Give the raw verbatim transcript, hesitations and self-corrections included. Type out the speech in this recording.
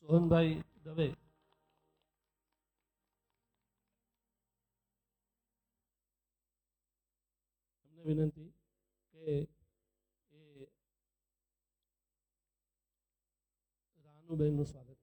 સોહનભાઈ દવે. તમને વિનંતી કે એ રાનુબેનનું સ્વાગત.